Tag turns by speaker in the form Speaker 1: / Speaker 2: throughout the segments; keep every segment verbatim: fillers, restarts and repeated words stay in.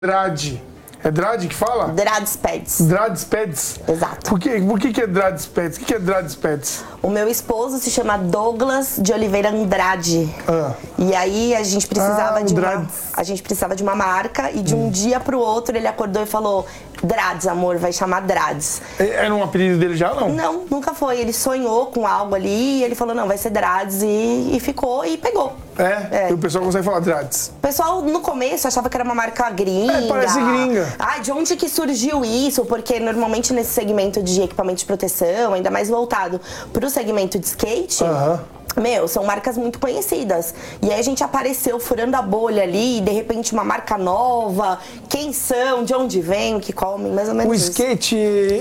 Speaker 1: Drad. É Drad que fala?
Speaker 2: Drades Pets.
Speaker 1: Drades Pets?
Speaker 2: Exato.
Speaker 1: Por, quê? Por que, que é Drades Pets? O que, que é Drades Pets?
Speaker 2: O meu esposo se chama Douglas de Oliveira Andrade.
Speaker 1: Ah.
Speaker 2: E aí a gente precisava
Speaker 1: Ah,
Speaker 2: de uma,
Speaker 1: Drades.
Speaker 2: a gente precisava de uma marca e de um
Speaker 1: hum.
Speaker 2: dia pro outro ele acordou e falou: Drades, amor, vai chamar Drades.
Speaker 1: Era um apelido dele já, não?
Speaker 2: Não, nunca foi. Ele sonhou com algo ali e ele falou: não, vai ser Drades e, e ficou e pegou.
Speaker 1: É?
Speaker 2: É.
Speaker 1: E o pessoal consegue falar Drades.
Speaker 2: O pessoal no começo achava que era uma marca gringa.
Speaker 1: É, parece gringa.
Speaker 2: Ah, de onde que surgiu isso? Porque normalmente nesse segmento de equipamento de proteção, ainda mais voltado pro segmento de skate,
Speaker 1: Aham.
Speaker 2: meu, são marcas muito conhecidas. E aí a gente apareceu furando a bolha ali, e de repente uma marca nova, quem são, de onde vem, que comem, mais ou menos
Speaker 1: O
Speaker 2: isso.
Speaker 1: skate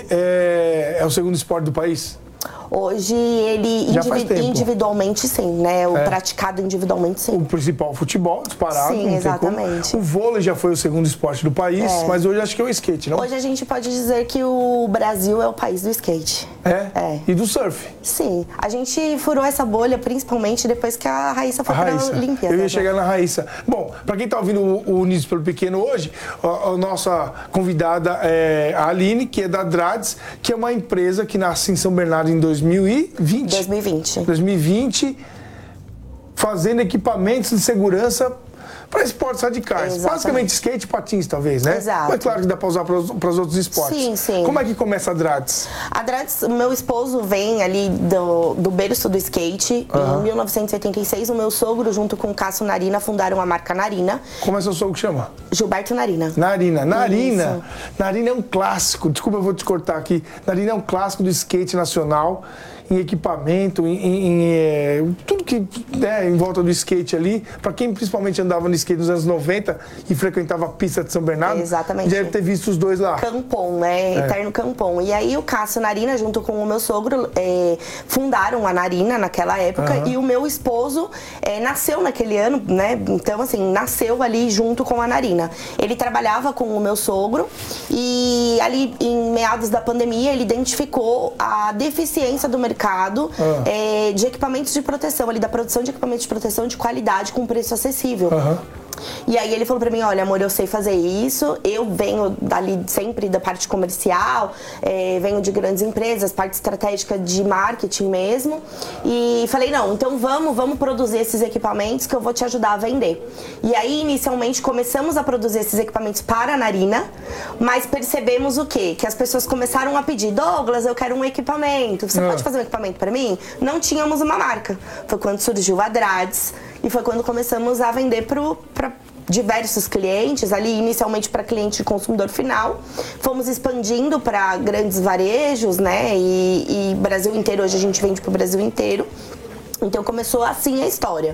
Speaker 1: é, é o segundo esporte do país?
Speaker 2: Hoje ele
Speaker 1: Já faz
Speaker 2: indivi
Speaker 1: tempo.
Speaker 2: individualmente sim, né? O
Speaker 1: É.
Speaker 2: praticado individualmente sim.
Speaker 1: O principal, o futebol, disparado.
Speaker 2: Sim,
Speaker 1: não tem
Speaker 2: exatamente.
Speaker 1: como. O vôlei já foi o segundo esporte do país,
Speaker 2: É.
Speaker 1: mas hoje acho que é o skate, não?
Speaker 2: Hoje a gente pode dizer que o Brasil é o país do skate.
Speaker 1: É?
Speaker 2: É.
Speaker 1: E do surf?
Speaker 2: Sim, a gente furou essa bolha principalmente depois que a Raíssa foi
Speaker 1: A Raíssa.
Speaker 2: pra Olimpíada.
Speaker 1: Eu ia chegar na Raíssa. Bom, para quem tá ouvindo o, o Unidos pelo Pequeno hoje, a, a nossa convidada é a Aline, que é da Drades, que é uma empresa que nasce em São Bernardo em dois mil e vinte.
Speaker 2: dois mil e vinte.
Speaker 1: dois mil e vinte, fazendo equipamentos de segurança para esportes radicais.
Speaker 2: Exatamente.
Speaker 1: Basicamente skate e patins, talvez, né?
Speaker 2: Exato.
Speaker 1: Mas claro que dá para usar para os outros esportes.
Speaker 2: Sim, sim.
Speaker 1: Como é que começa a Drades?
Speaker 2: A Drades, meu esposo vem ali do, do berço do skate.
Speaker 1: Aham.
Speaker 2: Em mil novecentos e oitenta e seis, o meu sogro, junto com o Cássio Narina, fundaram a marca Narina.
Speaker 1: Como é seu sogro que chama?
Speaker 2: Gilberto Narina.
Speaker 1: Narina. Narina.
Speaker 2: Isso.
Speaker 1: Narina é um clássico. Desculpa, eu vou te cortar aqui. Narina é um clássico do skate nacional, em equipamento, em, em, em é, tudo que é em volta do skate ali. Para quem principalmente andava no skate nos anos noventa e frequentava a pista de São Bernardo,
Speaker 2: Exatamente.
Speaker 1: deve ter visto os dois lá.
Speaker 2: Campon, né?
Speaker 1: É.
Speaker 2: Eterno Campon. E aí o Cássio Narina, junto com o meu sogro, é, fundaram a Narina naquela época.
Speaker 1: Aham.
Speaker 2: E o meu esposo é, nasceu naquele ano, né? Então, assim, nasceu ali junto com a Narina. Ele trabalhava com o meu sogro e ali em meados da pandemia ele identificou a deficiência do mercado
Speaker 1: Ah.
Speaker 2: é, de equipamentos de proteção, ali da produção de equipamentos de proteção de qualidade com preço acessível.
Speaker 1: Aham.
Speaker 2: E aí ele falou pra mim: olha, amor, eu sei fazer isso, eu venho dali sempre da parte comercial, é, venho de grandes empresas, parte estratégica de marketing mesmo. E falei: não, então vamos, vamos produzir esses equipamentos que eu vou te ajudar a vender. E aí, inicialmente, começamos a produzir esses equipamentos para a Narina, mas percebemos o quê? Que as pessoas começaram a pedir: Douglas, eu quero um equipamento, você
Speaker 1: Ah.
Speaker 2: pode fazer um equipamento para mim? Não tínhamos uma marca. Foi quando surgiu a Drades e foi quando começamos a vender para diversos clientes, ali inicialmente para cliente de consumidor final. Fomos expandindo para grandes varejos, né? E, e Brasil inteiro, hoje a gente vende para o Brasil inteiro. Então começou assim a história.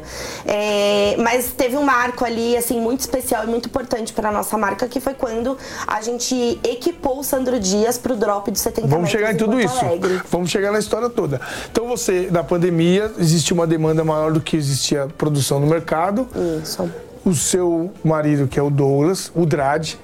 Speaker 2: É, mas teve um marco ali assim muito especial e muito importante para nossa marca, que foi quando a gente equipou o Sandro Dias para o drop de setenta
Speaker 1: Vamos
Speaker 2: metros
Speaker 1: chegar em tudo
Speaker 2: Porto
Speaker 1: isso.
Speaker 2: Alegre.
Speaker 1: Vamos chegar na história toda. Então você, na pandemia, existe uma demanda maior do que existia produção no mercado.
Speaker 2: Isso.
Speaker 1: O seu marido, que é o Douglas, o Drad,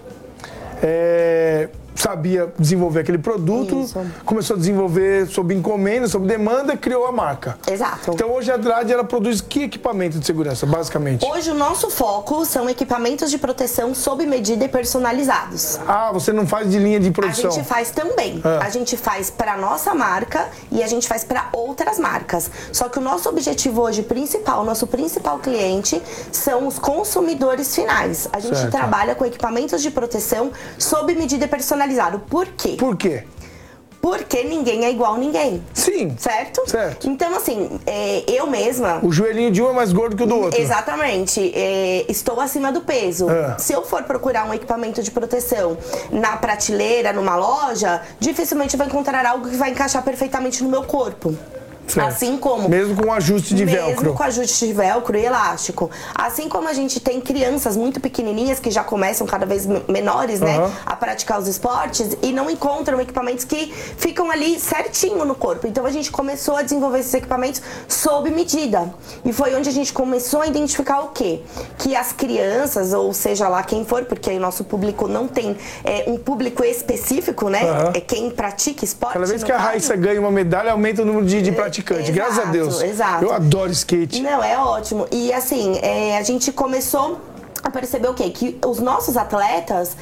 Speaker 1: é, sabia desenvolver aquele produto,
Speaker 2: Isso.
Speaker 1: começou a desenvolver sob encomenda, sob demanda, criou a marca.
Speaker 2: Exato.
Speaker 1: Então hoje a Drad, ela produz que equipamento de segurança, basicamente?
Speaker 2: Hoje o nosso foco são equipamentos de proteção sob medida e personalizados.
Speaker 1: Ah, você não faz de linha de
Speaker 2: A
Speaker 1: produção?
Speaker 2: gente faz também.
Speaker 1: Ah.
Speaker 2: A gente faz para nossa marca e a gente faz para outras marcas. Só que o nosso objetivo hoje principal, nosso principal cliente são os consumidores finais. A gente
Speaker 1: Certo.
Speaker 2: trabalha com equipamentos de proteção sob medida e personalizado. Por quê?
Speaker 1: Por quê?
Speaker 2: Porque ninguém é igual a ninguém.
Speaker 1: Sim.
Speaker 2: Certo?
Speaker 1: Certo.
Speaker 2: Então, assim, é, eu mesma...
Speaker 1: O joelhinho de um é mais gordo que o do outro.
Speaker 2: Exatamente. É, estou acima do peso.
Speaker 1: Ah.
Speaker 2: Se eu for procurar um equipamento de proteção na prateleira, numa loja, dificilmente eu vou encontrar algo que vai encaixar perfeitamente no meu corpo.
Speaker 1: Certo.
Speaker 2: Assim como...
Speaker 1: Mesmo com ajuste de
Speaker 2: mesmo
Speaker 1: velcro.
Speaker 2: com ajuste de velcro e elástico. Assim como a gente tem crianças muito pequenininhas que já começam cada vez menores, né,
Speaker 1: Aham.
Speaker 2: a praticar os esportes e não encontram equipamentos que ficam ali certinho no corpo. Então a gente começou a desenvolver esses equipamentos sob medida. E foi onde a gente começou a identificar o quê? Que as crianças, ou seja lá quem for, porque aí o nosso público não tem é, um público específico, né?
Speaker 1: Aham.
Speaker 2: É quem pratica esporte.
Speaker 1: Cada vez
Speaker 2: no
Speaker 1: que a
Speaker 2: caso.
Speaker 1: Raíssa ganha uma medalha, aumenta o número de, de praticantes. Graças a
Speaker 2: Exato,
Speaker 1: Deus.
Speaker 2: exato.
Speaker 1: Eu adoro skate.
Speaker 2: Não, é ótimo. E assim, é, a gente começou a perceber o quê? Que os nossos atletas,